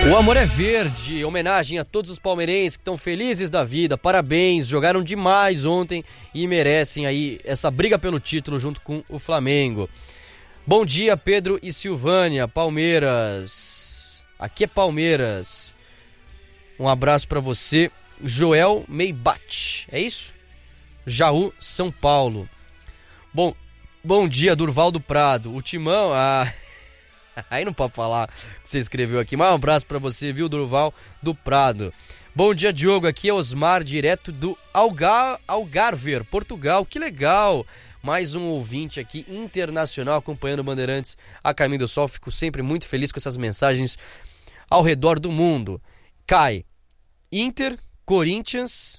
O Amor é Verde, homenagem a todos os palmeirenses que estão felizes da vida, parabéns, jogaram demais ontem e merecem aí essa briga pelo título junto com o Flamengo. Bom dia, Pedro e Silvânia, Palmeiras, aqui é Palmeiras, um abraço pra você, Joel Meibat, é isso? Jaú, São Paulo. Bom dia, Durval do Prado, o Timão, aí não pode falar o que você escreveu aqui, mas um abraço pra você, viu, Durval do Prado. Bom dia, Diogo, aqui é Osmar, direto do Algarve, Portugal, que legal. Mais um ouvinte aqui internacional acompanhando Bandeirantes a Caminho do Sol, fico sempre muito feliz com essas mensagens ao redor do mundo. Cai, Inter, Corinthians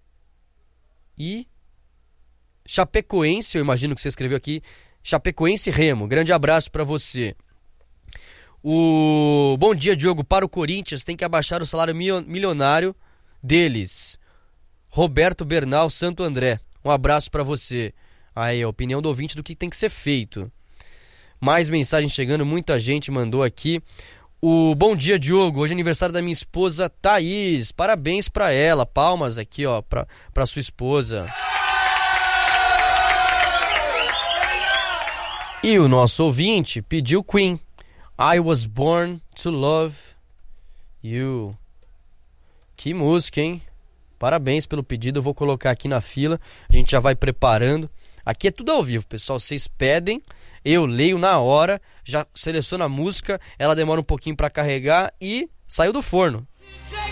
e Chapecoense, eu imagino que você escreveu aqui, Chapecoense e Remo, grande abraço pra você. Bom dia, Diogo, para o Corinthians tem que abaixar o salário milionário deles. Roberto Bernal, Santo André, um abraço pra você. Aí, a opinião do ouvinte do que tem que ser feito. Mais mensagem chegando, muita gente mandou aqui. Bom dia, Diogo, hoje é aniversário da minha esposa Thaís, parabéns pra ela, palmas aqui, ó, pra sua esposa. E o nosso ouvinte pediu Queen. I was born to love you. Que música, hein? Parabéns pelo pedido, eu vou colocar aqui na fila. A gente já vai preparando. Aqui é tudo ao vivo, pessoal. Vocês pedem, eu leio na hora, já seleciono a música, ela demora um pouquinho pra carregar e saiu do forno.